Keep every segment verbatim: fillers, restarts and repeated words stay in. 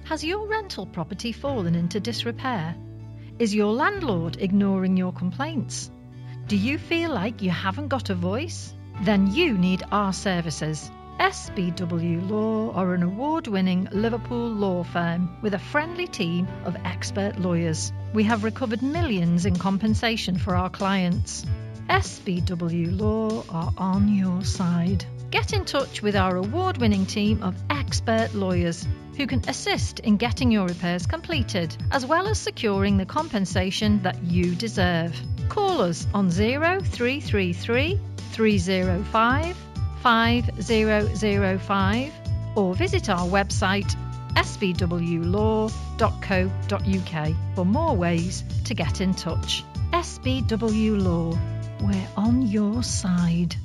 Has your rental property fallen into disrepair? Is your landlord ignoring your complaints? Do you feel like you haven't got a voice? Then you need our services. S B W Law are an award-winning Liverpool law firm with a friendly team of expert lawyers. We have recovered millions in compensation for our clients. S B W Law are on your side. Get in touch with our award-winning team of expert lawyers who can assist in getting your repairs completed, as well as securing the compensation that you deserve. Call us on zero three three three, three zero five, five zero zero five or visit our website s b w law dot co dot u k for more ways to get in touch. S B W Law, we're on your side.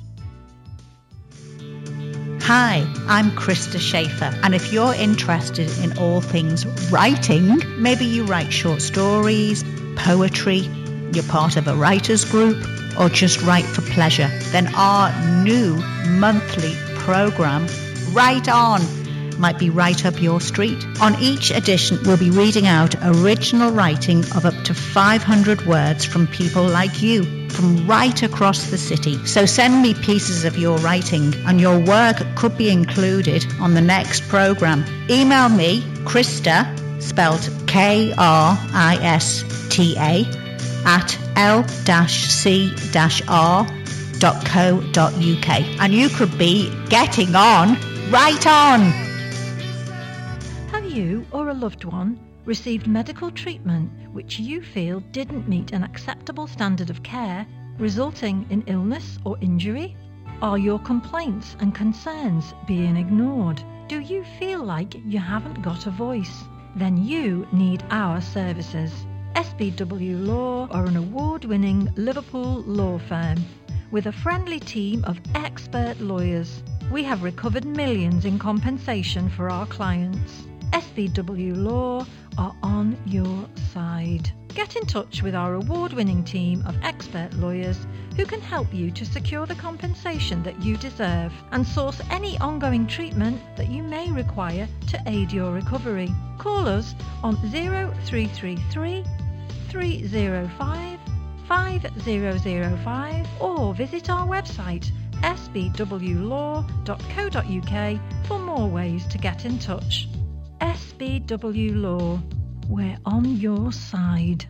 Hi, I'm Krista Schaefer, and if you're interested in all things writing, maybe you write short stories, poetry, you're part of a writers group, or just write for pleasure, then our new monthly programme, Write On, might be right up your street. On each edition, we'll be reading out original writing of up to five hundred words from people like you, from right across the city. So send me pieces of your writing, and your work could be included on the next programme. Email me, Krista, spelled K R I S T A, at l c r dot co dot u k, and you could be getting on right on. Have you or a loved one received medical treatment which you feel didn't meet an acceptable standard of care, resulting in illness or injury? Are your complaints and concerns being ignored? Do you feel like you haven't got a voice? Then you need our services. S B W Law are an award-winning Liverpool law firm with a friendly team of expert lawyers. We have recovered millions in compensation for our clients. S B W Law are on your side. Get in touch with our award-winning team of expert lawyers who can help you to secure the compensation that you deserve and source any ongoing treatment that you may require to aid your recovery. Call us on zero three three three, three zero five, five zero zero five or visit our website s b w law dot co dot u k for more ways to get in touch. S B W Law, we're on your side.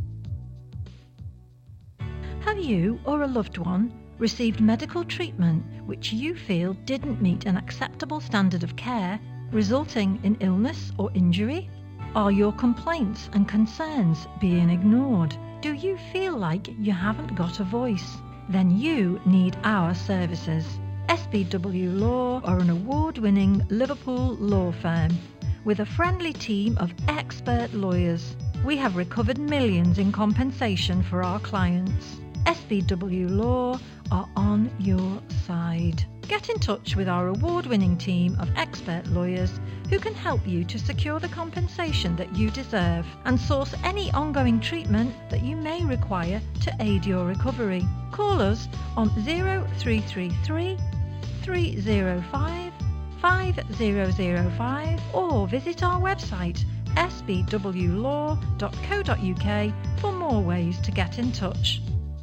Have you or a loved one received medical treatment which you feel didn't meet an acceptable standard of care, resulting in illness or injury? Are your complaints and concerns being ignored? Do you feel like you haven't got a voice? Then you need our services. S B W Law are an award-winning Liverpool law firm with a friendly team of expert lawyers. We have recovered millions in compensation for our clients. S B W Law are on your side. Get in touch with our award-winning team of expert lawyers who can help you to secure the compensation that you deserve and source any ongoing treatment that you may require to aid your recovery. Call us on zero three three three, three zero five, five zero zero five or visit our website s b w law dot co dot u k for more ways to get in touch.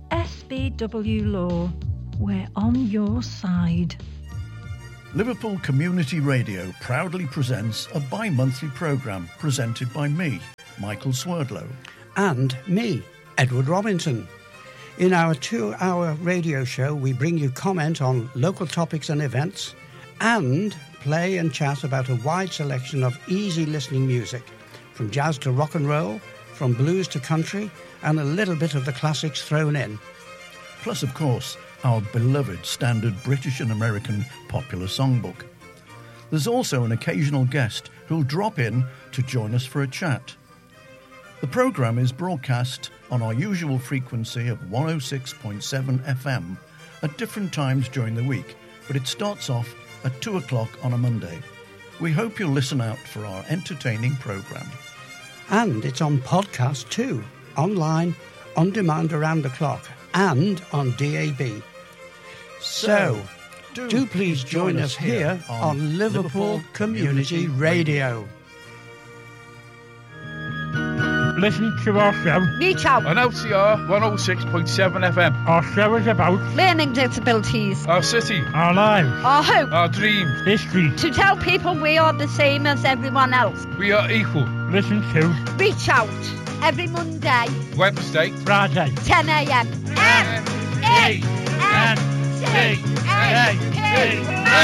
S B W Law, we're on your side. Liverpool Community Radio proudly presents a bi-monthly programme presented by me, Michael Swerdlow. And me, Edward Robinson. In our two-hour radio show, we bring you comment on local topics and events and play and chat about a wide selection of easy listening music, from jazz to rock and roll, from blues to country, and a little bit of the classics thrown in. Plus, of course, our beloved standard British and American popular songbook. There's also an occasional guest who'll drop in to join us for a chat. The programme is broadcast on our usual frequency of one oh six point seven F M at different times during the week, but it starts off at two o'clock on a Monday. We hope you'll listen out for our entertaining programme. And it's on podcast too, online, on demand around the clock, and on D A B. So, do, do please join us here on Liverpool Community Radio. listen to our show. Reach out. On L T R one oh six point seven F M. Our show is about learning disabilities, our city, our lives, our hope, our dreams, history. To tell people we are the same as everyone else. We are equal. Listen to Reach Out every Monday, Wednesday, Friday, ten a m. M E N C A P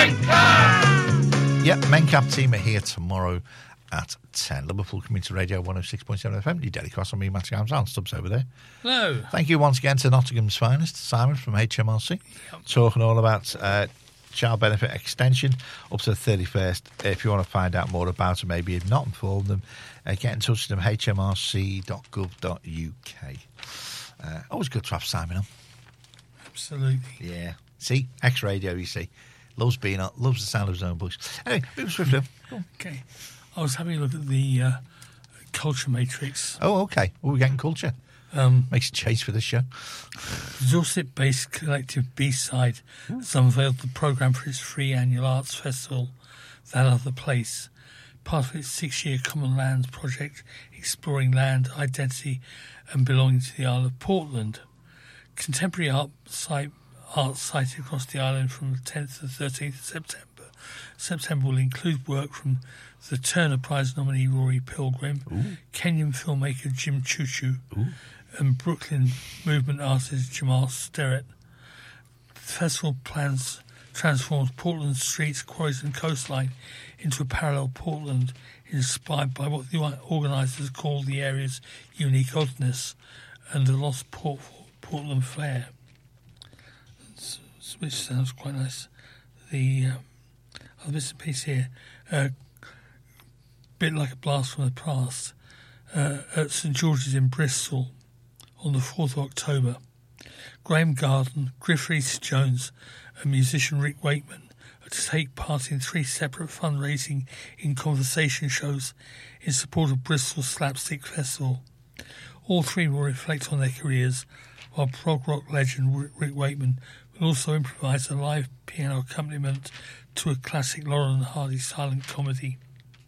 Yeah, Mencap team are here tomorrow at ten. Liverpool Community Radio one oh six point seven F M. You Daily Cross on me, Matthew Armstrong. Stubbs over there. Hello. Thank you once again to Nottingham's finest, Simon from H M R C, yep. talking all about uh, child benefit extension up to the thirty-first. If you want to find out more about it, maybe you've not informed them, uh, get in touch with them, h m r c dot gov dot u k. Uh, always good to have Simon on. Absolutely. Yeah. See, X-Radio, you see. Loves being on, loves the sound of his own voice. Anyway, move swiftly. Okay. I was having a look at the uh, culture matrix. Oh, okay. Well, we're getting culture. Um, Makes a change for this show. Dorset-based collective B-Side has unveiled the programme for its free annual arts festival, That Other Place, part of its six-year Common Lands project exploring land, identity and belonging to the Isle of Portland. Contemporary art site art sited across the island from the tenth to the thirteenth of September. September will include work from the Turner Prize nominee Rory Pilgrim, Ooh. Kenyan filmmaker Jim Chuchu, Ooh. and Brooklyn movement artist Jamal Sterrett. The festival plans transforms Portland's streets, quarries and coastline into a parallel Portland inspired by what the organisers call the area's unique oddness and the lost Port- Portland flair, which sounds quite nice. The um, other bits and piece here, a uh, bit like a blast from the past, uh, at St George's in Bristol on the fourth of October. Graham Garden, Griff Rhys-Jones and musician Rick Wakeman are to take part in three separate fundraising in conversation shows in support of Bristol Slapstick Festival. All three will reflect on their careers, while prog rock legend Rick Wakeman will also improvise a live piano accompaniment to a classic Laurel and Hardy silent comedy,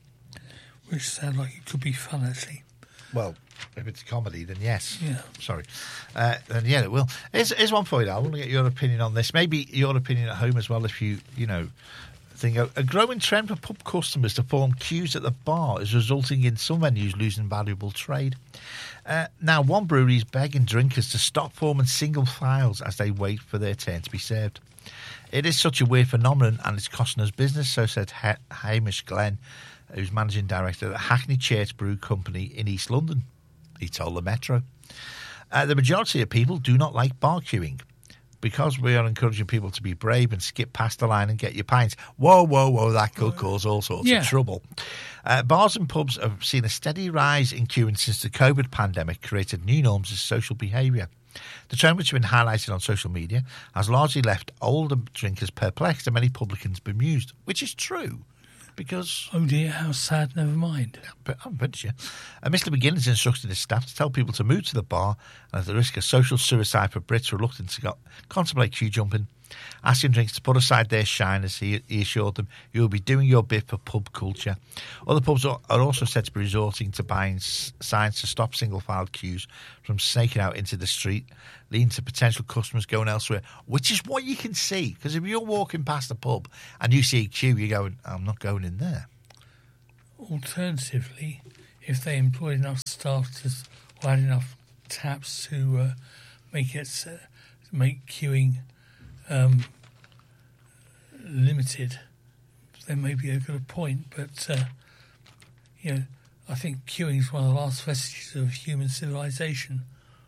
which sounds like it could be fun, actually. Well, if it's a comedy, then yes. Yeah. Sorry. Uh, then yeah, it will. Here's, here's one for you, I want to get your opinion on this. Maybe your opinion at home as well, if you, you know, think a, a growing trend for pub customers to form queues at the bar is resulting in some venues losing valuable trade. Uh, now, one brewery is begging drinkers to stop forming single files as they wait for their turn to be served. It is such a weird phenomenon and it's costing us business, so said ha- Hamish Glenn, who's managing director at Hackney Church Brew Company in East London. He told the Metro. Uh, the majority of people do not like bar queuing because we are encouraging people to be brave and skip past the line and get your pints. Whoa, whoa, whoa, that could cause all sorts yeah. of trouble. Uh, bars and pubs have seen a steady rise in queuing since the COVID pandemic created new norms of social behaviour. The trend, which has been highlighted on social media, has largely left older drinkers perplexed and many publicans bemused, which is true. Because oh dear, how sad, never mind. But I'm bet you. Uh, Mister McGinn instructed his staff to tell people to move to the bar and at the risk of social suicide for Brits reluctant to go, contemplate queue jumping, asking drinks to put aside their shyness. He, he assured them, you will be doing your bit for pub culture. Other pubs are, are also said to be resorting to buying s- signs to stop single-filed queues from snaking out into the street, leading to potential customers going elsewhere, which is what you can see. Because if you're walking past a pub and you see a queue, you're going, I'm not going in there. Alternatively, if they employ enough staff to, or had enough taps to uh, make it uh, make queuing um, limited, then maybe they've got a point. But uh, you know, I think queuing is one of the last vestiges of human civilization.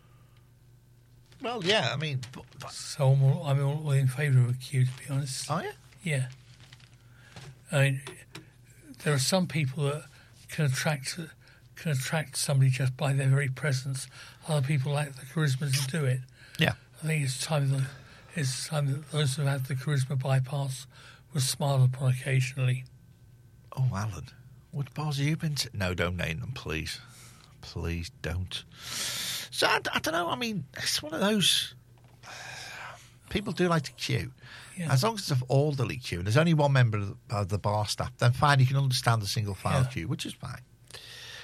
Well, yeah, I mean... But, but so I'm all, I'm all in favour of a queue, to be honest. Are you? Yeah. I mean, there are some people that can attract can attract somebody just by their very presence. Other people lack the charisma to do it. Yeah. I think it's time that, it's time that those who have the charisma bypass were smiled upon occasionally. Oh, Alan, what bars have you been to? No, don't name them, please. Please don't. So, I, I don't know, I mean, it's one of those... People do like to queue. Yeah. As long as it's an orderly queue, and there's only one member of the, of the bar staff, then fine, you can understand the single-file yeah. queue, which is fine.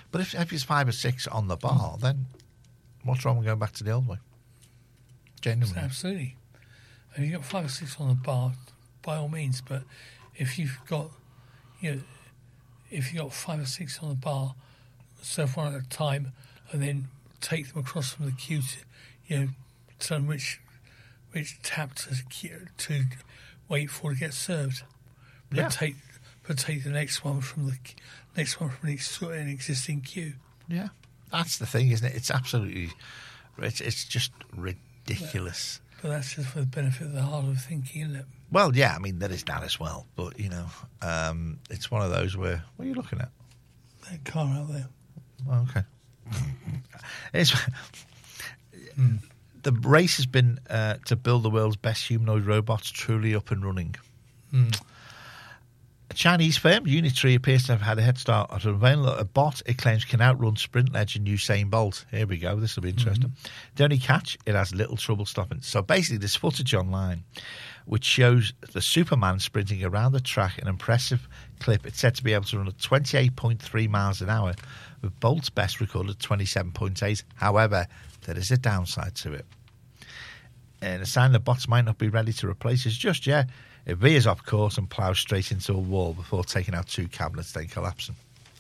But if, if it's five or six on the bar, then what's wrong with going back to the old way? Genuinely. Absolutely. If you've got five or six on the bar, by all means. But if you've got, you know, if you've got five or six on the bar, serve one at a time, and then take them across from the queue to, you know, tell them which which tap to queue, to wait for to get served. But Yeah. take but take the next one from the next one from the ex- an existing queue. Yeah, that's the thing, isn't it? It's absolutely, it's, it's just ridiculous. But that's just for the benefit of the hard of thinking, isn't it? Well, yeah, I mean, there is that as well. But, you know, um, it's one of those where, what are you looking at? That car out there. Oh, okay. it's, mm. The race has been uh, to build the world's best humanoid robots truly up and running. Mm. A Chinese firm, Unitree, appears to have had a head start at unveiling a bot it claims can outrun sprint legend Usain Bolt. Here we go. This will be interesting. Mm-hmm. The only catch, it has little trouble stopping. So basically, there's footage online which shows the Superman sprinting around the track, an impressive clip. It's said to be able to run at twenty-eight point three miles an hour, with Bolt's best recorded at twenty-seven point eight. However, there is a downside to it. And a sign the bots might not be ready to replace us just yet. It veers off course and ploughs straight into a wall before taking out two cabinets, then collapsing.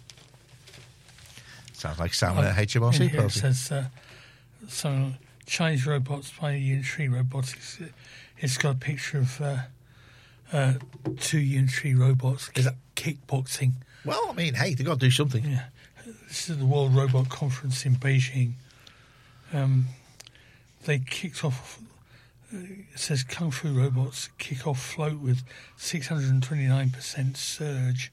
Sounds like Sam at H M R C. It says uh, some Chinese robots by Unitree Robotics. It's got a picture of uh, uh, two Unitree robots Is that kickboxing. Well, I mean, hey, they've got to do something. Yeah, this is the World Robot Conference in Beijing. Um, they kicked off. It says Kung Fu robots kick off float with six hundred twenty-nine percent surge.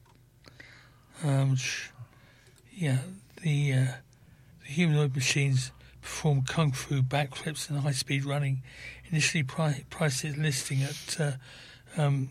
Um, yeah, the, uh, the humanoid machines perform Kung Fu backflips and high-speed running. Initially pri- priced its listing at uh, um,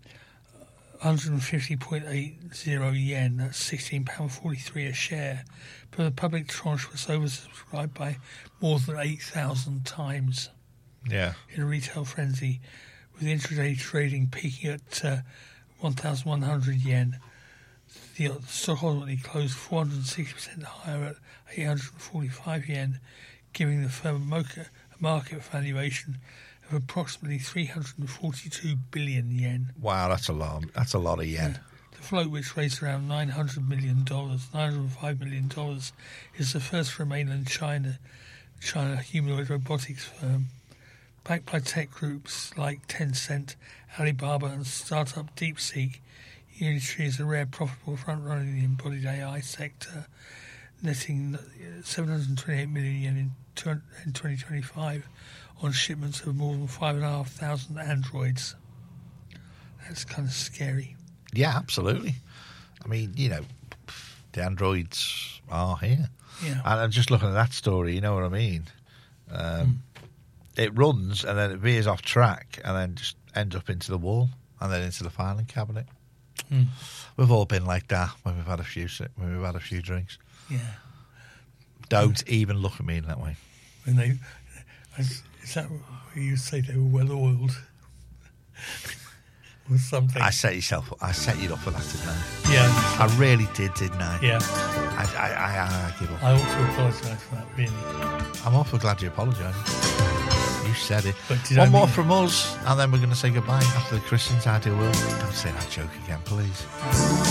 one hundred fifty point eight zero yen, that's sixteen pounds forty-three a share. But the public tranche was oversubscribed by more than eight thousand times. Yeah. In a retail frenzy, with intraday trading peaking at uh, one thousand one hundred yen. The stock ultimately closed four hundred sixty percent higher at eight hundred forty-five yen, giving the firm a market valuation of approximately three hundred forty-two billion yen. Wow, that's a lot. That's a lot of yen. Yeah. The float, which raised around nine hundred million dollars, nine hundred five million dollars, is the first for a mainland China, China humanoid robotics firm. Backed by tech groups like Tencent, Alibaba and startup DeepSeek, Unitree is a rare profitable front-runner in the embodied A I sector, netting seven hundred twenty-eight million yen in, in twenty twenty-five on shipments of more than five thousand five hundred androids. That's kind of scary. Yeah, absolutely. I mean, you know, the androids are here. Yeah. And I'm just looking at that story, you know what I mean? Um, mm. It runs and then it veers off track and then just ends up into the wall and then into the filing cabinet. Mm. We've all been like that when we've had a few when we've had a few drinks. Yeah. Don't mm. even look at me in that way. When they, is that what you say they were well oiled? Or something. I set yourself. I set you up for that, didn't I? Yeah. I really did, didn't I? Yeah. I, I, I, I give up. I ought to apologise for that, really. I'm awfully glad you apologised. You said it. One I more mean... from us, and then we're going to say goodbye after the Christian's Ideal World. Don't say that joke again, please.